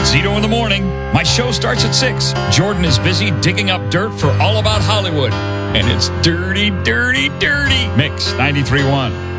Zito in the morning. My show starts at 6. Jordan is busy digging up dirt for All About Hollywood. And it's dirty, dirty, dirty. Mix 93.1.